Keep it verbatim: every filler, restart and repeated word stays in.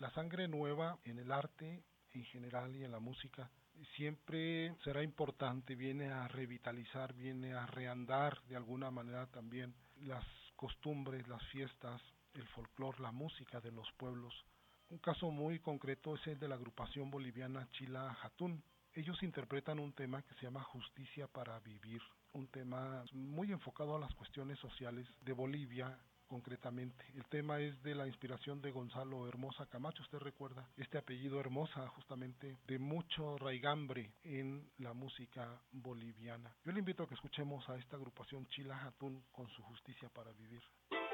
La sangre nueva en el arte en general y en la música siempre será importante, viene a revitalizar, viene a reandar de alguna manera también las costumbres, las fiestas, el folclore, la música de los pueblos. Un caso muy concreto es el de la agrupación boliviana Chila Jatún. Ellos interpretan un tema que se llama Justicia para Vivir, un tema muy enfocado a las cuestiones sociales de Bolivia concretamente. El tema es de la inspiración de Gonzalo Hermosa Camacho, usted recuerda este apellido Hermosa, justamente de mucho raigambre en la música boliviana. Yo le invito a que escuchemos a esta agrupación Chila Jatún con su Justicia para Vivir.